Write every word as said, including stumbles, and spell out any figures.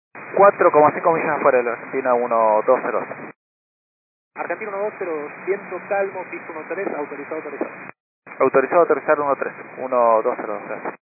cuatro coma cinco millas afuera de la Argentina, uno dos cero dos. Argentina uno dos cero, viento calmo, piso uno tres, autorizado, autorizado. Autorizado a aterrizar uno tres, uno dos cero dos, gracias.